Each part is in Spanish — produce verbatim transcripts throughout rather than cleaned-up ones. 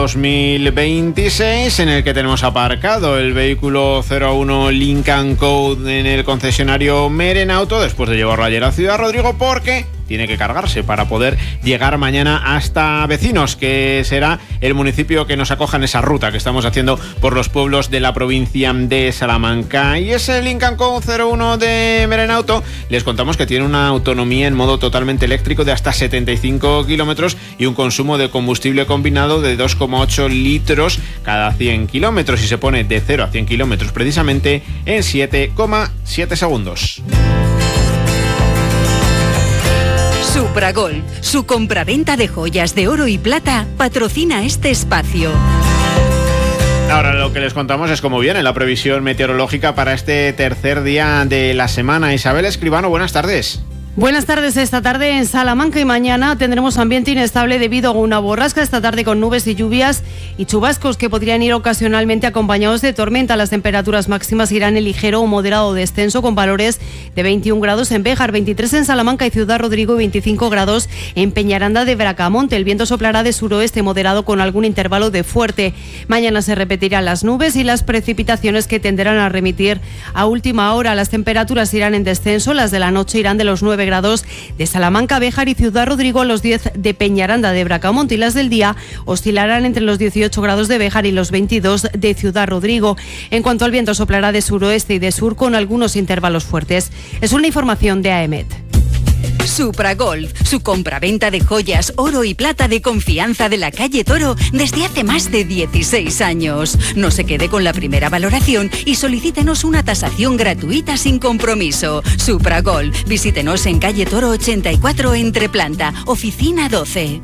dos mil veintiséis, en el que tenemos aparcado el vehículo cero uno Lincoln Code en el concesionario Merenauto después de llevarlo ayer a Ciudad Rodrigo, porque tiene que cargarse para poder llegar mañana hasta Vecinos, que será el municipio que nos acoja en esa ruta que estamos haciendo por los pueblos de la provincia de Salamanca. Y ese Lincoln Code cero uno de Merenauto, les contamos que tiene una autonomía en modo totalmente eléctrico de hasta setenta y cinco kilómetros y un consumo de combustible combinado de dos coma ocho litros cada cien kilómetros, y se pone de cero a cien kilómetros precisamente en siete coma siete segundos. Supragolf, su compraventa de joyas de oro y plata, patrocina este espacio. Ahora lo que les contamos es cómo viene la previsión meteorológica para este tercer día de la semana. Isabel Escribano, buenas tardes. Buenas tardes. Esta tarde en Salamanca y mañana tendremos ambiente inestable debido a una borrasca esta tarde con nubes y lluvias y chubascos que podrían ir ocasionalmente acompañados de tormenta. Las temperaturas máximas irán en ligero o moderado descenso, con valores de veintiún grados en Béjar, veintitrés en Salamanca y Ciudad Rodrigo y veinticinco grados en Peñaranda de Bracamonte. El viento soplará de suroeste moderado con algún intervalo de fuerte. Mañana se repetirán las nubes y las precipitaciones, que tenderán a remitir a última hora. Las temperaturas irán en descenso, las de la noche irán de los nueve grados de Salamanca, Béjar y Ciudad Rodrigo a los diez de Peñaranda de Bracamonte, y las del día oscilarán entre los dieciocho grados de Béjar y los veintidós de Ciudad Rodrigo. En cuanto al viento, soplará de suroeste y de sur con algunos intervalos fuertes. Es una información de A E M E T. Supragolf, su compraventa de joyas, oro y plata de confianza de la calle Toro desde hace más de dieciséis años. No se quede con la primera valoración y solicítenos una tasación gratuita sin compromiso. Supragolf, visítenos en calle Toro ochenta y cuatro entre planta, oficina doce.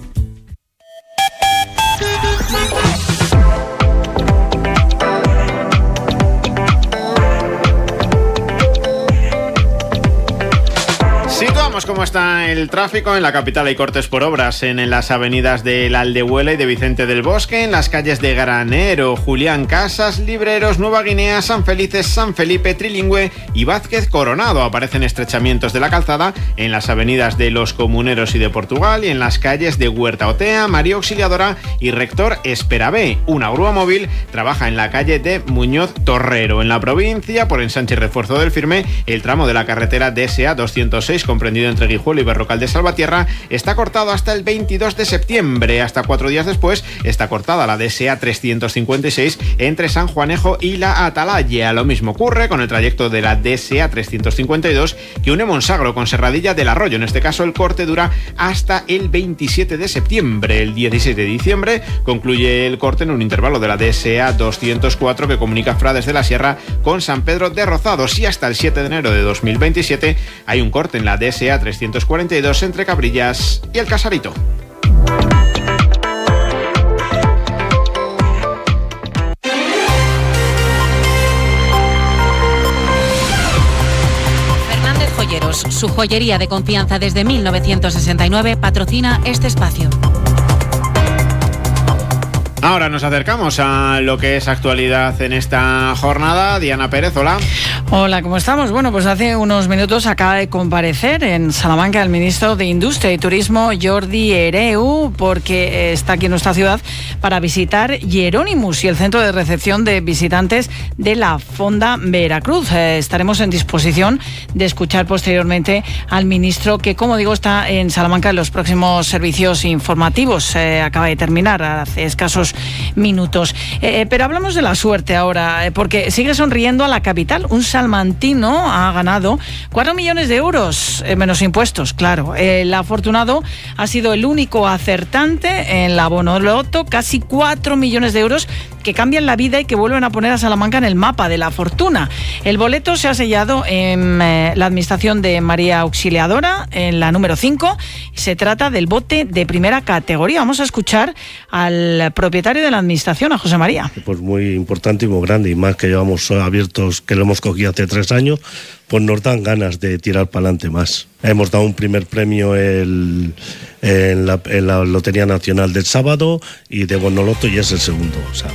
Situamos cómo está el tráfico. En la capital hay cortes por obras en las avenidas de La Aldehuela y de Vicente del Bosque, en las calles de Granero, Julián Casas, Libreros, Nueva Guinea, San Felices, San Felipe, Trilingüe y Vázquez Coronado. Aparecen estrechamientos de la calzada en las avenidas de Los Comuneros y de Portugal, y en las calles de Huerta Otea, María Auxiliadora y Rector Esperabé. Una grúa móvil trabaja en la calle de Muñoz Torrero. En la provincia, por ensanche y refuerzo del Firme, el tramo de la carretera D S A doscientos seis, comprendido entre Guijuelo y Berrocal de Salvatierra, está cortado hasta el veintidós de septiembre. Hasta cuatro días después está cortada la D S A trescientos cincuenta y seis entre San Juanejo y la Atalaya. Lo mismo ocurre con el trayecto de la D S A trescientos cincuenta y dos, que une Monsagro con Serradilla del Arroyo. En este caso, el corte dura hasta el veintisiete de septiembre. El dieciséis de diciembre concluye el corte en un intervalo de la D S A doscientos cuatro que comunica Frades de la Sierra con San Pedro de Rozados, y hasta el siete de enero de dos mil veintisiete hay un corte en la D S A trescientos cuarenta y dos entre Cabrillas y El Casarito. Fernández Joyeros, su joyería de confianza desde mil novecientos sesenta y nueve, patrocina este espacio. Ahora nos acercamos a lo que es actualidad en esta jornada. Diana Pérez, hola. Hola, ¿cómo estamos? Bueno, pues hace unos minutos acaba de comparecer en Salamanca el ministro de Industria y Turismo, Jordi Hereu, porque está aquí en nuestra ciudad para visitar Hieronymus y el centro de recepción de visitantes de la Fonda Veracruz. Eh, estaremos en disposición de escuchar posteriormente al ministro, que, como digo, está en Salamanca en los próximos servicios informativos. Eh, acaba de terminar hace escasos minutos. Eh, pero hablamos de la suerte ahora, eh, porque sigue sonriendo a la capital. Un salmantino ha ganado cuatro millones de euros, eh, menos impuestos, claro. El afortunado ha sido el único acertante en la Bonoloto, casi cuatro millones de euros que cambian la vida y que vuelven a poner a Salamanca en el mapa de la fortuna. El boleto se ha sellado en eh, la administración de María Auxiliadora, en la número cinco. Se trata del bote de primera categoría. Vamos a escuchar al propietario de la administración, a José María. Pues muy importante y muy grande, y más que llevamos abiertos, que lo hemos cogido hace tres años, pues nos dan ganas de tirar para adelante más. Hemos dado un primer premio el, en, la, en la Lotería Nacional del sábado y de Bonoloto, y es el segundo, o sea,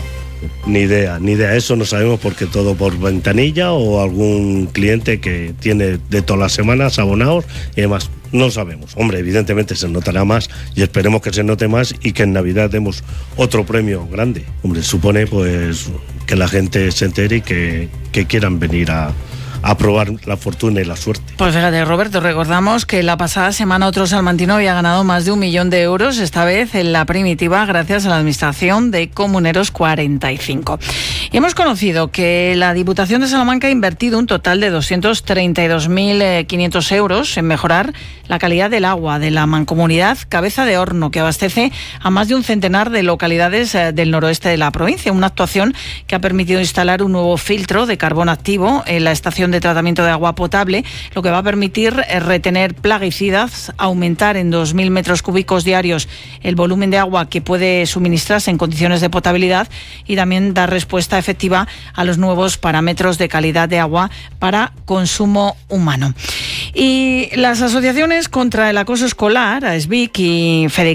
Ni idea, ni idea. Eso no sabemos porque todo por ventanilla o algún cliente que tiene de todas las semanas abonados y demás. No sabemos. Hombre, evidentemente se notará más y esperemos que se note más y que en Navidad demos otro premio grande. Hombre, supone pues que la gente se entere y que, que quieran venir a, a probar la fortuna y la suerte. Pues fíjate, Roberto, recordamos que la pasada semana otro salmantino había ganado más de un millón de euros, esta vez en la primitiva, gracias a la Administración de Comuneros cuarenta y cinco. Y hemos conocido que la Diputación de Salamanca ha invertido un total de doscientos treinta y dos mil quinientos euros en mejorar la calidad del agua de la mancomunidad Cabeza de Horno, que abastece a más de un centenar de localidades del noroeste de la provincia. Una actuación que ha permitido instalar un nuevo filtro de carbón activo en la estación de tratamiento de agua potable, lo que va a permitir retener plaguicidas, aumentar en dos mil metros cúbicos diarios el volumen de agua que puede suministrarse en condiciones de potabilidad y también dar respuesta efectiva a los nuevos parámetros de calidad de agua para consumo humano. Y las asociaciones contra el acoso escolar, AESBIC y Fede